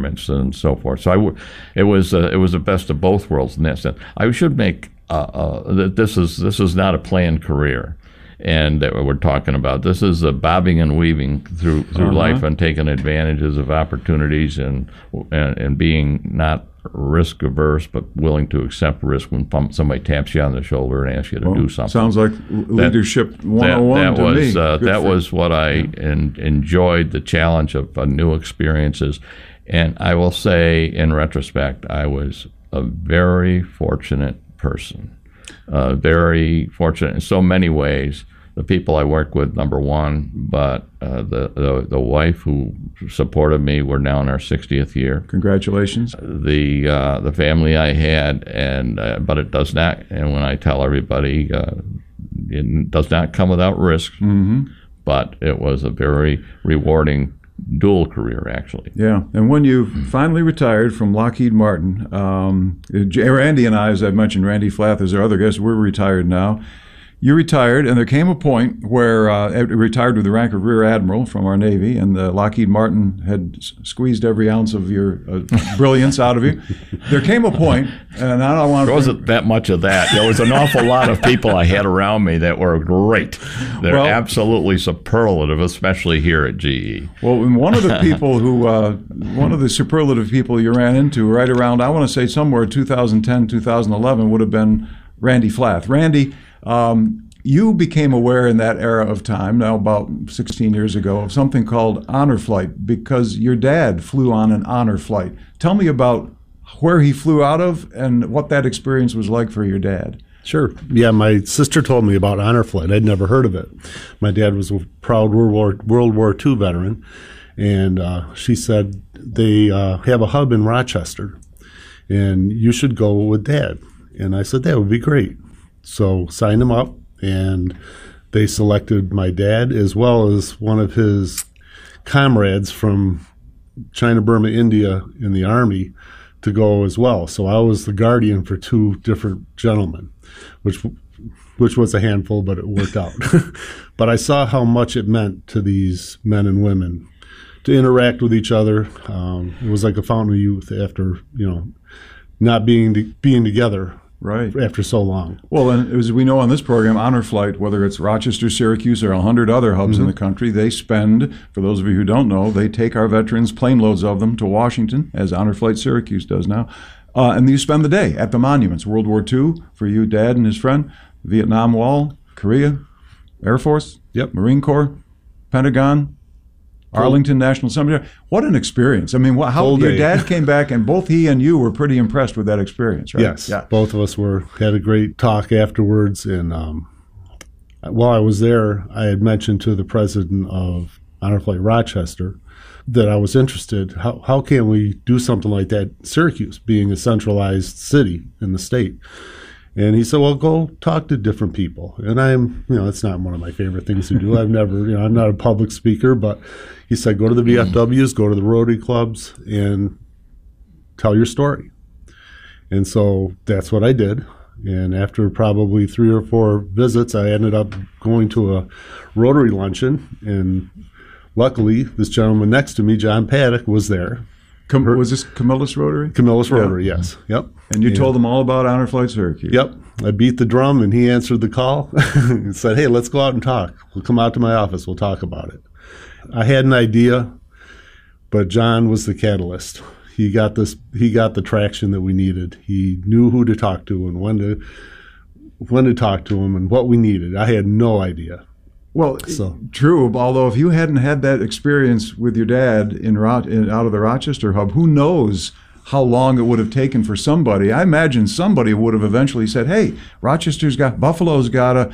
retirements and so forth. So it was the best of both worlds in that sense. I should make that this is not a planned career, and that we're talking about. This is a bobbing and weaving through life and taking advantages of opportunities and being not risk averse, but willing to accept risk when somebody taps you on the shoulder and asks you to do something. Sounds like leadership 101 to me. That was what I enjoyed, the challenge of new experiences. And I will say, in retrospect, I was a very fortunate person, very fortunate in so many ways. The people I worked with, number one, but the wife who supported me, we're now in our 60th year. Congratulations. The family I had, but it does not, and when I tell everybody, it does not come without risk, but it was a very rewarding dual career, actually. Yeah, and when you finally retired from Lockheed Martin, Randy and I, as I mentioned, Randy Flath is our other guest, we're retired now. You retired, and there came a point where retired with the rank of Rear Admiral from our Navy, and Lockheed Martin had squeezed every ounce of your brilliance out of you. There came a point, and I don't want to... There wasn't that much of that. There was an awful lot of people I had around me that were great. They're absolutely superlative, especially here at GE. Well, one of the people one of the superlative people you ran into right around, I want to say somewhere 2010, 2011, would have been Randy Flath. Randy... you became aware in that era of time, now about 16 years ago, of something called honor flight because your dad flew on an honor flight. Tell me about where he flew out of and what that experience was like for your dad. Sure. Yeah, my sister told me about honor flight. I'd never heard of it. My dad was a proud World War II veteran, and she said they have a hub in Rochester, and you should go with Dad. And I said, that would be great. So signed him up, and they selected my dad as well as one of his comrades from China, Burma, India in the Army to go as well. So I was the guardian for two different gentlemen, which was a handful, but it worked out. But I saw how much it meant to these men and women to interact with each other. It was like a fountain of youth after, not being together. Right. After so long. Well, and as we know on this program, Honor Flight, whether it's Rochester, Syracuse, or 100 other hubs in the country, they spend, for those of you who don't know, they take our veterans, plane loads of them, to Washington, as Honor Flight Syracuse does now, and you spend the day at the monuments. World War II, for you, Dad and his friend, Vietnam Wall, Korea, Air Force, Marine Corps, Pentagon, Arlington National Cemetery. What an experience. I mean, how your dad came back, and both he and you were pretty impressed with that experience, right? Yes. Yeah. Both of us had a great talk afterwards. And while I was there, I had mentioned to the president of Honor Flight Rochester that I was interested. How can we do something like that in Syracuse, being a centralized city in the state? And he said, well, go talk to different people. And it's not one of my favorite things to do. I'm not a public speaker, but he said, go to the VFWs, go to the Rotary clubs, and tell your story. And so that's what I did. And after probably 3 or 4 visits, I ended up going to a Rotary luncheon. And luckily, this gentleman next to me, John Paddock, was there. Was this Camillus Rotary? Camillus Rotary, yes. Yep. And you told them all about Honor Flight Syracuse? Yep. I beat the drum, and he answered the call and said, hey, let's go out and talk. We'll come out to my office. We'll talk about it. I had an idea, but John was the catalyst. He got the traction that we needed. He knew who to talk to and when to talk to him and what we needed. I had no idea. Well, true. Although if you hadn't had that experience with your dad out of the Rochester hub, who knows how long it would have taken for somebody. I imagine somebody would have eventually said, hey, Buffalo's got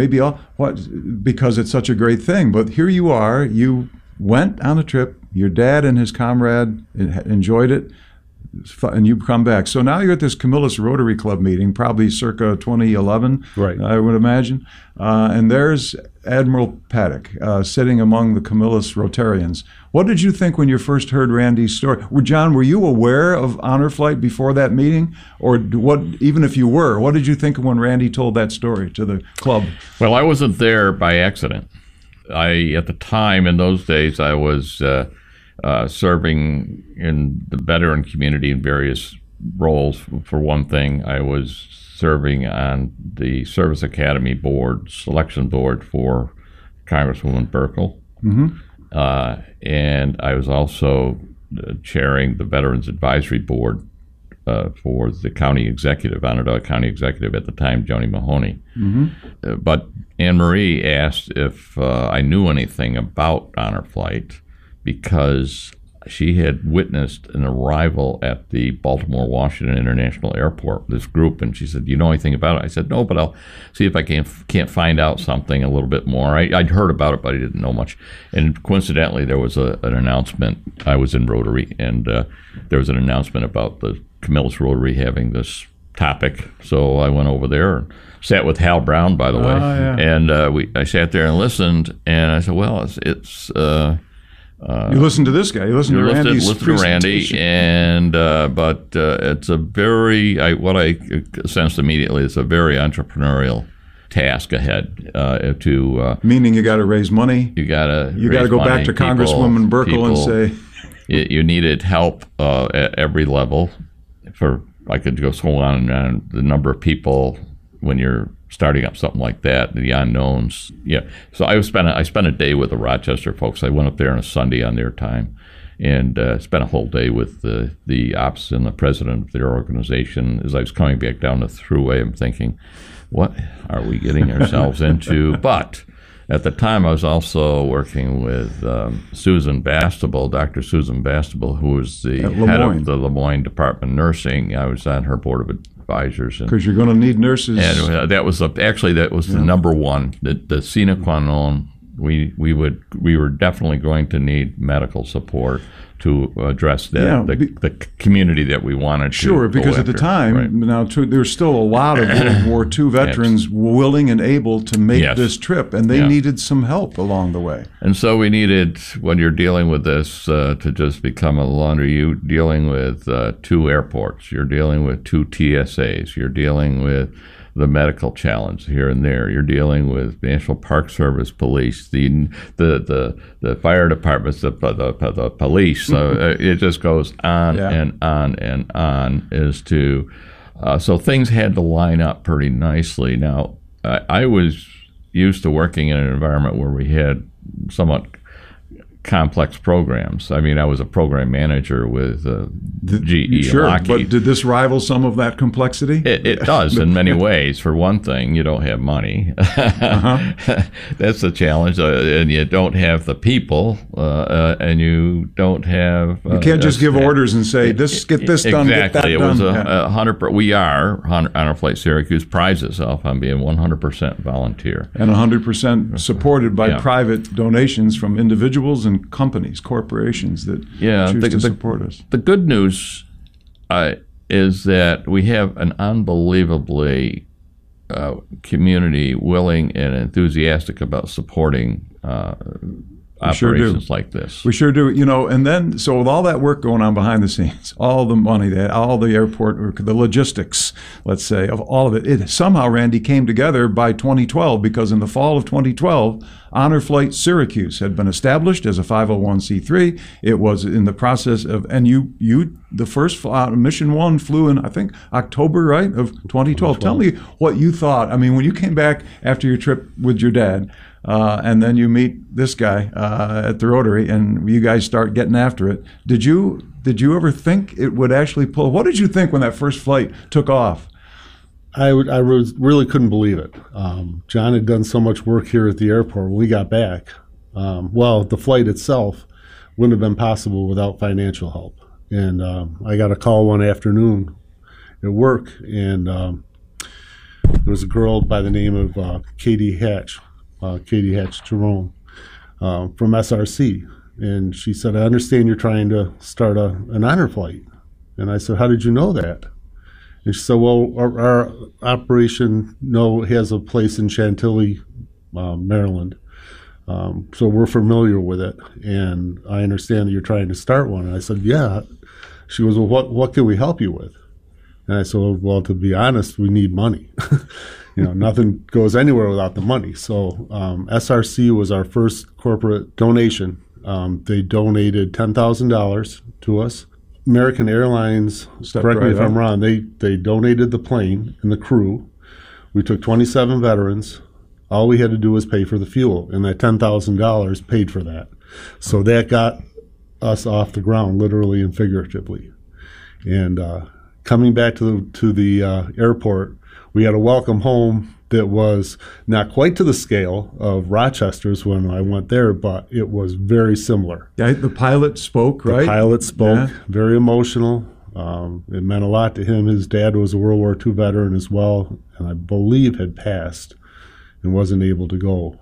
because it's such a great thing. But here you are. You went on a trip. Your dad and his comrade enjoyed it, and you come back. So now you're at this Camillus Rotary Club meeting, probably circa 2011, right? I would imagine. And there's Admiral Paddock sitting among the Camillus Rotarians. What did you think when you first heard Randy's story? John, were you aware of Honor Flight before that meeting? Or even if you were, what did you think when Randy told that story to the club? Well, I wasn't there by accident. At the time, in those days, I was serving in the veteran community in various roles. For one thing, I was serving on the Service Academy Board, selection board for Congresswoman Burkle. And I was also chairing the Veterans Advisory Board for the county executive, Onondaga County executive at the time, Joni Mahoney. But Anne Marie asked if I knew anything about Honor Flight because she had witnessed an arrival at the Baltimore Washington International Airport, this group, and she said, "Do you know anything about it?" I said, "No, but I'll see if I can't find out something a little bit more." I'd heard about it, but I didn't know much. And coincidentally, there was an announcement. I was in Rotary, and there was an announcement about the Camillus Rotary having this topic. So I went over there and sat with Hal Brown, by the way, and I sat there and listened, and I said, "Well, it's." You listen to this guy. You listen to Randy's presentation. But it's a very, what I sensed immediately is a very entrepreneurial task ahead. Meaning you got to raise money. You got to go back to Congresswoman Burkle and say you needed help at every level. I could go so on and on. The number of people when you're starting up something like that, the unknowns. Yeah. So I spent a day with the Rochester folks. I went up there on a Sunday on their time and spent a whole day with the ops and the president of their organization. As I was coming back down the thruway, I'm thinking, what are we getting ourselves into? But at the time, I was also working with Susan Bastable, Dr. Susan Bastable, who was the head of the Lemoyne Department of Nursing. I was on her board of advisors. Because you're going to need nurses. And that was the number one, the sine qua non. We were definitely going to need medical support to address the community that we wanted to. Sure, because at the time, there's still a lot of World War II veterans willing and able to make this trip, and they needed some help along the way. And so we needed, when you're dealing with this, to just become a laundry, you're dealing with 2 airports, you're dealing with 2 TSAs, you're dealing with the medical challenge here and there. You're dealing with National Park Service, police, the fire departments, the police. It just goes on and on and on. So things had to line up pretty nicely. Now, I was used to working in an environment where we had somewhat complex programs. I mean, I was a program manager with GE and Lockheed. But did this rival some of that complexity? It does in many ways. For one thing, you don't have money. That's the challenge. And you don't have the people, and you don't have... you can't just give orders and say, get this done, get that done. Exactly. It was 100%. Honor Flight Syracuse prides itself on being 100% volunteer. And 100% supported by private donations from individuals and companies, corporations that choose to support us. The good news is that we have an unbelievably community willing and enthusiastic about supporting operations like this. We sure do. And then, so with all that work going on behind the scenes, all the money, all the airport, the logistics, let's say, of all of it somehow, Randy, came together by 2012, because in the fall of 2012, Honor Flight Syracuse had been established as a 501c3. It was in the process of, and the first Mission 1 flew in, I think, October, right, of 2012. Tell me what you thought. I mean, when you came back after your trip with your dad, and then you meet this guy at the Rotary, and you guys start getting after it. Did you ever think it would actually pull? What did you think when that first flight took off? I really couldn't believe it. John had done so much work here at the airport when we got back. The flight itself wouldn't have been possible without financial help. And I got a call one afternoon at work, and there was a girl by the name of Katie Hatch Jerome from SRC. And she said, "I understand you're trying to start an honor flight." And I said, "How did you know that?" And she said, "Well, our operation has a place in Chantilly, Maryland. So we're familiar with it. And I understand that you're trying to start one." And I said, "Yeah." She goes, "Well, what can we help you with?" And I said, "Well, to be honest, we need money." Nothing goes anywhere without the money. So SRC was our first corporate donation, They donated $10,000 to us. American Airlines, correct me if I'm wrong, they donated the plane and the crew. We took 27 veterans. All we had to do was pay for the fuel, and that $10,000 paid for that. So that got us off the ground, literally and figuratively. And coming back to the airport, we had a welcome home that was not quite to the scale of Rochester's when I went there, but it was very similar. Yeah, the pilot spoke, right? The pilot spoke, very emotional. It meant a lot to him. His dad was a World War II veteran as well, and I believe had passed and wasn't able to go.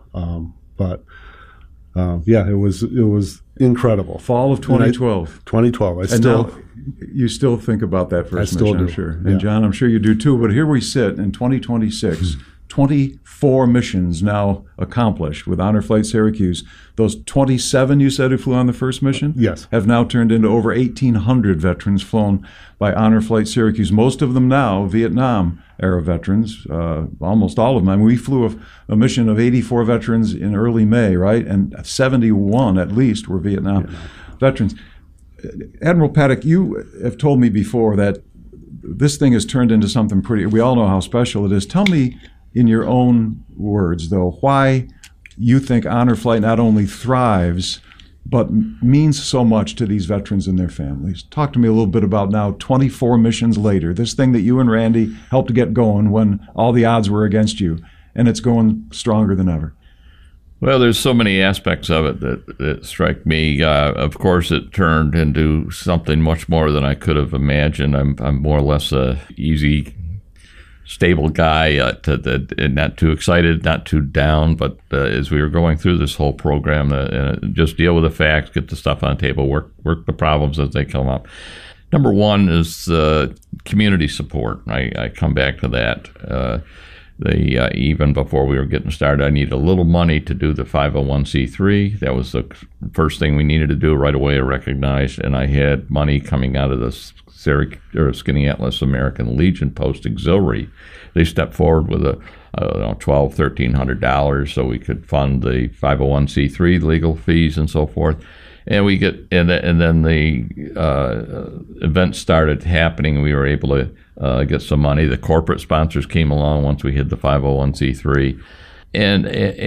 It was incredible. Fall of 2012. 2012. You still think about that first mission, I'm sure. And John, I'm sure you do too. But here we sit in 2026, 24 missions now accomplished with Honor Flight Syracuse. Those 27 you said who flew on the first mission? Yes. Have now turned into over 1,800 veterans flown by Honor Flight Syracuse. Most of them now Vietnam-era veterans, almost all of them. I mean, we flew a mission of 84 veterans in early May, right? And 71 at least were Vietnam veterans. Admiral Paddock, you have told me before that this thing has turned into something pretty, we all know how special it is. Tell me in your own words, though, why you think Honor Flight not only thrives, but means so much to these veterans and their families. Talk to me a little bit about now, 24 missions later, this thing that you and Randy helped to get going when all the odds were against you, and it's going stronger than ever. Well, there's so many aspects of it that strike me. Of course, it turned into something much more than I could have imagined. I'm more or less a easy, stable guy, not too excited, not too down. But as we were going through this whole program, just deal with the facts, get the stuff on the table, work the problems as they come up. Number one is community support. I come back to that. Even before we were getting started, I needed a little money to do the 501c3. That was the first thing we needed to do right away. I recognized, and I had money coming out of the Skinny Atlas American Legion Post Auxiliary. They stepped forward with $1,200-$1,300 so we could fund the 501c3 legal fees and so forth. And we get, and then the event started happening. We were able to get some money. The corporate sponsors came along once we hit the 501c3, and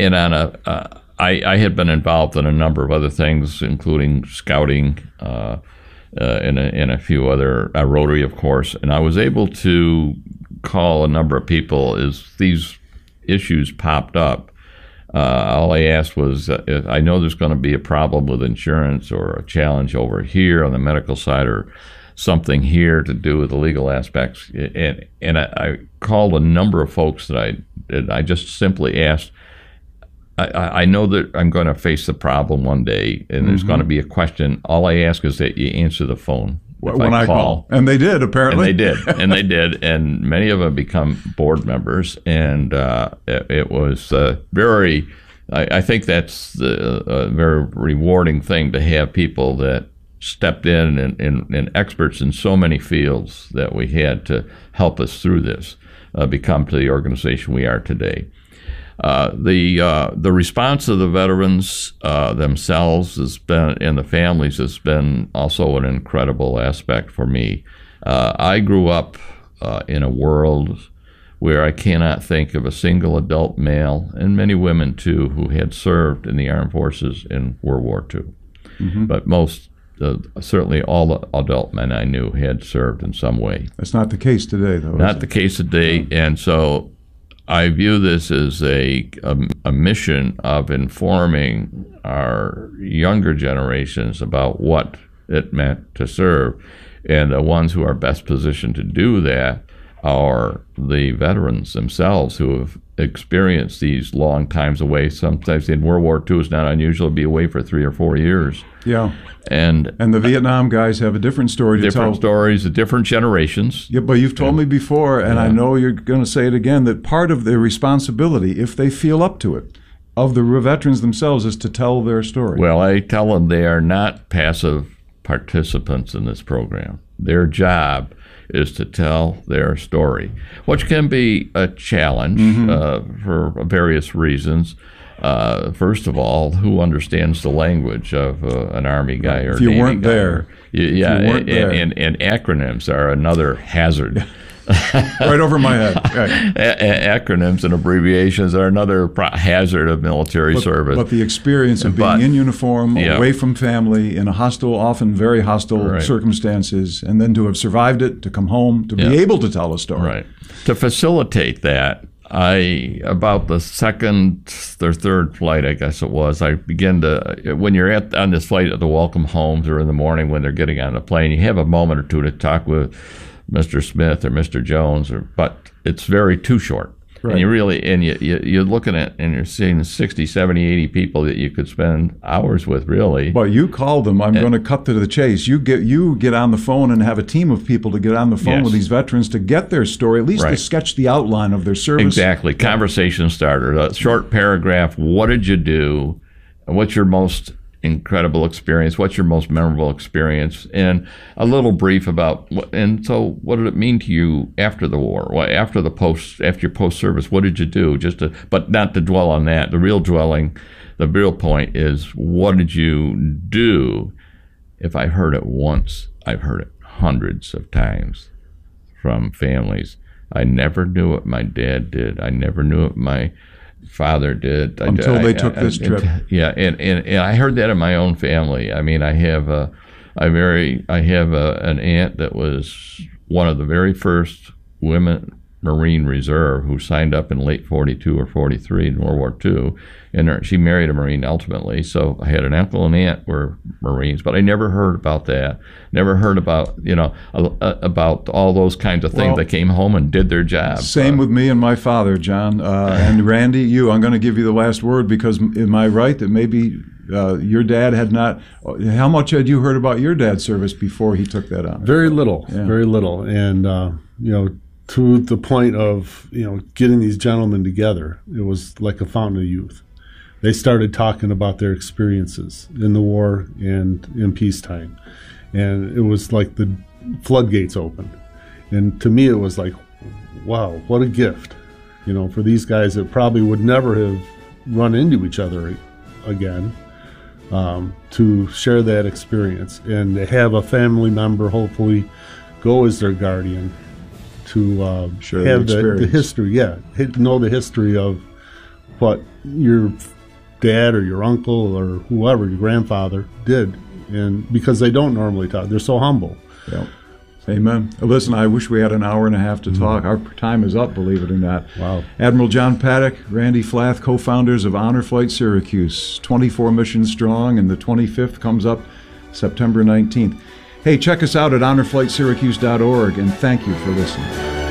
I had been involved in a number of other things, including scouting, and a few other Rotary, of course. And I was able to call a number of people as these issues popped up. All I asked was, I know there's going to be a problem with insurance or a challenge over here on the medical side or something here to do with the legal aspects. And I called a number of folks that I just simply asked, I know that I'm going to face the problem one day and there's going to be a question. All I ask is that you answer the phone. When I call. And they did, apparently. And they did. And many of them become board members. And it was very, I think that's a very rewarding thing to have people that stepped in and experts in so many fields that we had to help us through this, become to the organization we are today. The response of the veterans themselves has been, and the families, has been also an incredible aspect for me. I grew up in a world where I cannot think of a single adult male, and many women too, who had served in the armed forces in World War II. Mm-hmm. But most, certainly all the adult men I knew had served in some way. That's not the case today, though. Not the case today, and so I view this as a mission of informing our younger generations about what it meant to serve. And the ones who are best positioned to do that are the veterans themselves who have experienced these long times away. Sometimes in World War II, it's not unusual to be away for 3 or 4 years. Yeah. And the Vietnam guys have a different story to tell. Different stories, different generations. Yeah, but you've told me before, and I know you're going to say it again, that part of their responsibility, if they feel up to it, of the veterans themselves is to tell their story. Well, I tell them they are not passive participants in this program. Their job is to tell their story, which can be a challenge for various reasons. first of all, who understands the language of an Army guy or if you Navy weren't guy? there. And acronyms are another hazard. Right over my head. Right. Acronyms and abbreviations are another hazard of military service. But the experience of being in uniform, away from family, in a hostile, often very hostile circumstances, and then to have survived it, to come home, to be able to tell a story. Right. To facilitate that, about the second or third flight, I guess it was, I began to, when you're on this flight at the welcome homes or in the morning when they're getting on the plane, you have a moment or two to talk with Mr. Smith or Mr. Jones, but it's too short. Right. And you're looking at, and you're seeing 60, 70, 80 people that you could spend hours with, really. But you called them. I'm going to cut to the chase. You get on the phone and have a team of people to get on the phone with these veterans to get their story, at least to sketch the outline of their service. Exactly. Conversation starter. A short paragraph. What did you do? What's your most incredible experience? What's your most memorable experience? And a little brief about what did it mean to you after the war? After your post service, what did you do? But not to dwell on that. The real point is, what did you do? If I heard it once, I've heard it hundreds of times from families. I never knew what my dad did. I never knew what my father did until they took this trip. And I heard that in my own family. I mean, I have an aunt that was one of the very first women Marine Reserve who signed up in late 42 or 43 in World War II, and she married a Marine ultimately. So I had an uncle and aunt were Marines, but I never heard about that. Never heard about about all those kinds of things that came home and did their job. Same with me and my father, John. And Randy, I'm going to give you the last word, because am I right that maybe your dad had not? How much had you heard about your dad's service before he took that on? Very little, very little, and to the point of getting these gentlemen together, it was like a fountain of youth. They started talking about their experiences in the war and in peacetime, and it was like the floodgates opened. And to me, it was like, wow, what a gift, for these guys that probably would never have run into each other again, to share that experience and to have a family member hopefully go as their guardian, to have the history, know the history of what your dad or your uncle or whoever, your grandfather, did, and because they don't normally talk, they're so humble. Yeah. Amen. Listen, I wish we had an hour and a half to talk. Our time is up, believe it or not. Wow. Admiral John Paddock, Randy Flath, co-founders of Honor Flight Syracuse, 24 missions strong, and the 25th comes up September 19th. Hey, check us out at honorflightsyracuse.org, and thank you for listening.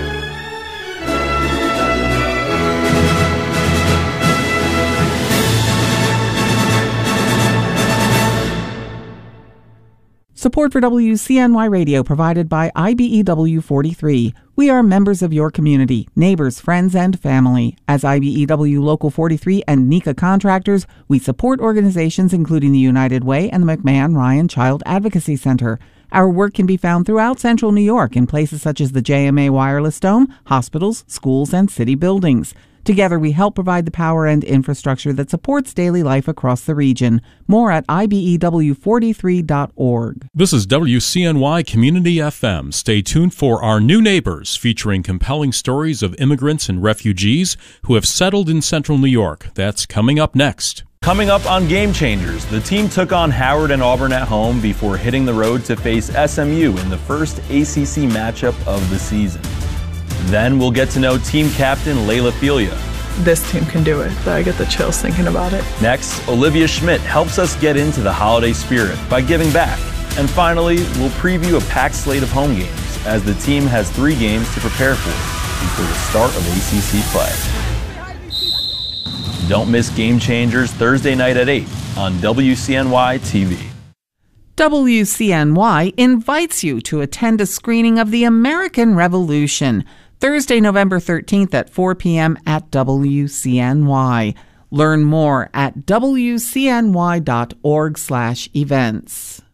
Support for WCNY Radio provided by IBEW 43. We are members of your community, neighbors, friends, and family. As IBEW Local 43 and NECA contractors, we support organizations including the United Way and the McMahon Ryan Child Advocacy Center. Our work can be found throughout Central New York in places such as the JMA Wireless Dome, hospitals, schools, and city buildings. Together, we help provide the power and infrastructure that supports daily life across the region. More at IBEW43.org. This is WCNY Community FM. Stay tuned for Our New Neighbors, featuring compelling stories of immigrants and refugees who have settled in Central New York. That's coming up next. Coming up on Game Changers, the team took on Howard and Auburn at home before hitting the road to face SMU in the first ACC matchup of the season. Then we'll get to know team captain Layla Filia. This team can do it, but I get the chills thinking about it. Next, Olivia Schmidt helps us get into the holiday spirit by giving back. And finally, we'll preview a packed slate of home games as the team has 3 games to prepare for before the start of ACC play. Don't miss Game Changers Thursday night at 8 on WCNY TV. WCNY invites you to attend a screening of The American Revolution, Thursday, November 13th at 4 p.m. at WCNY. Learn more at WCNY.org/events.